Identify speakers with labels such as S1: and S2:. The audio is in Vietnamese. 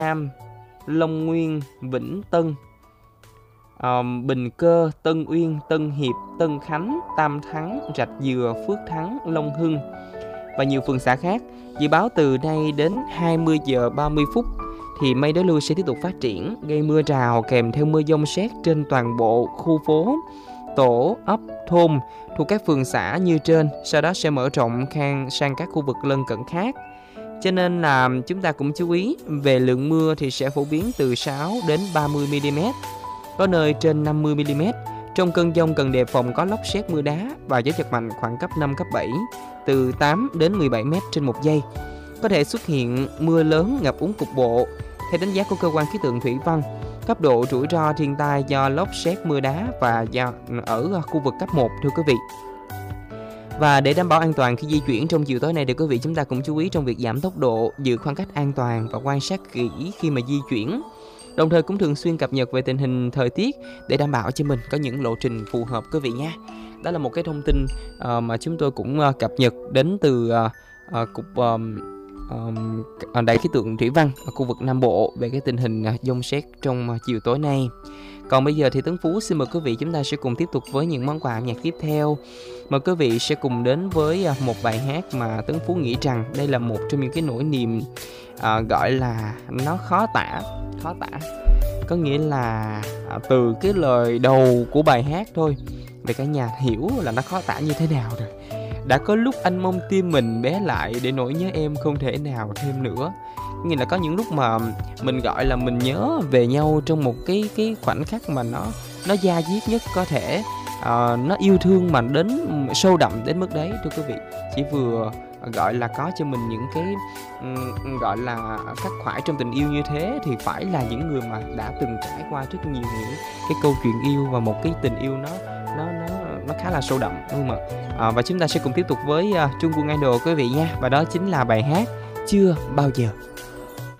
S1: Nam, Long Nguyên, Vĩnh Tân, Bình Cơ, Tân Uyên, Tân Hiệp, Tân Khánh, Tam Thắng, Rạch Dừa, Phước Thắng, Long Hưng và nhiều phường xã khác. Dự báo từ nay đến 20 giờ 30 phút thì mây đối lưu sẽ tiếp tục phát triển, gây mưa rào kèm theo mưa dông sét trên toàn bộ khu phố, tổ, ấp, thôn thuộc các phường xã như trên, sau đó sẽ mở rộng sang các khu vực lân cận khác. Cho nên là chúng ta cũng chú ý về lượng mưa thì sẽ phổ biến từ 6 đến 30 mm, có nơi trên 50 mm. Trong cơn dông cần đề phòng có lốc sét, mưa đá và gió giật mạnh khoảng cấp 5, cấp 7, từ 8 đến 17 m trên 1 giây. Có thể xuất hiện mưa lớn, ngập úng cục bộ. Theo đánh giá của cơ quan khí tượng thủy văn, cấp độ rủi ro thiên tai do lốc sét, mưa đá và ở khu vực cấp 1 thưa quý vị. Và để đảm bảo an toàn khi di chuyển trong chiều tối nay thì quý vị chúng ta cũng chú ý trong việc giảm tốc độ, giữ khoảng cách an toàn và quan sát kỹ khi mà di chuyển. Đồng thời cũng thường xuyên cập nhật về tình hình thời tiết để đảm bảo cho mình có những lộ trình phù hợp quý vị nha. Đó là một cái thông tin mà chúng tôi cũng cập nhật đến từ cục Đài khí tượng thủy văn ở khu vực Nam Bộ về cái tình hình dông sét trong chiều tối nay. Còn bây giờ thì Tấn Phú xin mời quý vị chúng ta sẽ cùng tiếp tục với những món quà âm nhạc tiếp theo. Mời quý vị sẽ cùng đến với một bài hát mà Tấn Phú nghĩ rằng đây là một trong những cái nỗi niềm gọi là nó khó tả. Có nghĩa là từ cái lời đầu của bài hát thôi để cả nhà hiểu là nó khó tả như thế nào rồi. Đã có lúc anh mong tim mình bé lại để nỗi nhớ em không thể nào thêm nữa. Nghĩa là có những lúc mà mình gọi là mình nhớ về nhau trong một cái khoảnh khắc mà nó da diết nhất có thể, nó yêu thương mà đến sâu đậm đến mức đấy thưa quý vị. Chỉ vừa gọi là có cho mình những cái gọi là khắc khoải trong tình yêu như thế thì phải là những người mà đã từng trải qua rất nhiều những cái câu chuyện yêu và một cái tình yêu nó khá là sâu đậm, đúng không ạ? Và chúng ta sẽ cùng tiếp tục với Trung Quân Idol quý vị nha, và đó chính là bài hát Chưa Bao Giờ.